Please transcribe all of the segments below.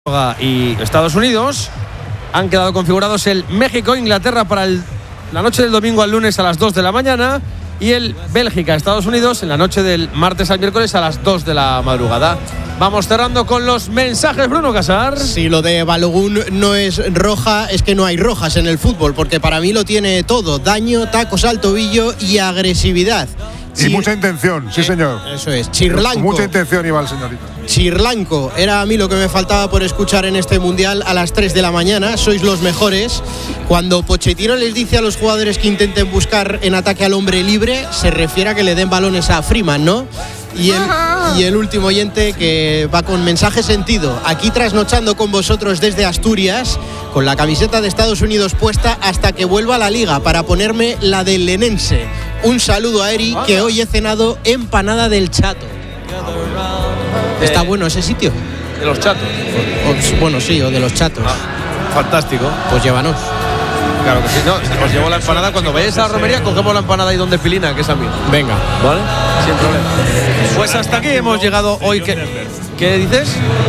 y Estados Unidos. Han quedado configurados el México-Inglaterra para la noche del domingo al lunes a las 2 de la mañana y el Bélgica-Estados Unidos en la noche del martes al miércoles a las 2 de la madrugada. Vamos cerrando con los mensajes, Bruno Casar. Si lo de Balogun no es roja, es que no hay rojas en el fútbol, porque para mí lo tiene todo: daño, tacos al tobillo y agresividad. Y mucha intención, sí señor. Eso es, Chirlanco. Mucha intención iba el señorito. Chirlanco, era a mí lo que me faltaba por escuchar en este Mundial a las 3 de la mañana. Sois los mejores. Cuando Pochettino les dice a los jugadores que intenten buscar en ataque al hombre libre, se refiere a que le den balones a Freeman, ¿no? Y el último oyente que va con mensaje sentido: aquí trasnochando con vosotros desde Asturias, con la camiseta de Estados Unidos puesta hasta que vuelva a la liga para ponerme la del Lenense. Un saludo a Eri, que hoy he cenado empanada del Chato. ¿Está bueno ese sitio? De los chatos. Bueno, sí, o de los chatos. Fantástico. Pues llévanos. Claro que sí, no, os llevo la empanada. Cuando vayáis a la romería, cogemos la empanada ahí donde Pilina, que es a mí. Venga. ¿Vale? Sin problema. Pues hasta aquí hemos llegado hoy. ¿Qué dices?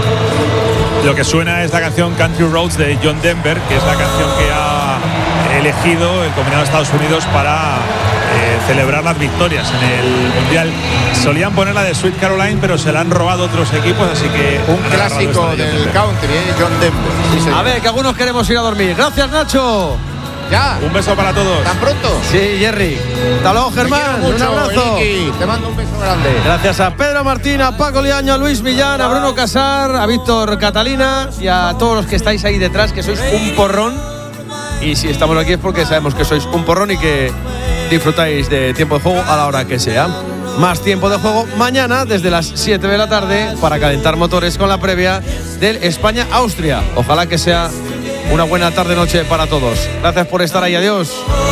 Lo que suena es la canción Country Roads de John Denver, que es la canción que ha elegido el combinado de Estados Unidos para celebrar las victorias en el Mundial. Solían poner la de Sweet Caroline, pero se la han robado otros equipos, así que un clásico del country, John Denver. Sí, a ver, que algunos queremos ir a dormir. Gracias, Nacho. Ya. Un beso para todos. ¿Tan pronto? Sí, Jerry. Hasta luego, Germán. Mucho, un abrazo. Enrique. Te mando un beso grande. Gracias a Pedro Martín, a Paco Liaño, a Luis Millán, a Bruno Casar, a Víctor Catalina y a todos los que estáis ahí detrás, que sois un porrón. Y si estamos aquí es porque sabemos que sois un porrón y que disfrutáis de tiempo de juego a la hora que sea. Más tiempo de juego mañana desde las 7 de la tarde para calentar motores con la previa del España-Austria. Ojalá que sea una buena tarde-noche para todos. Gracias por estar ahí. Adiós.